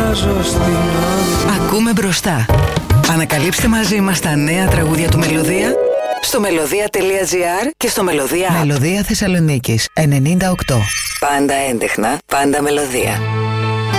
Ακούμε μπροστά. Ανακαλύψτε μαζί μας τα νέα τραγούδια του Μελωδία στο melodia.gr και στο Μελωδία. Μελωδία Θεσσαλονίκης 98. Πάντα έντεχνα, πάντα Μελωδία.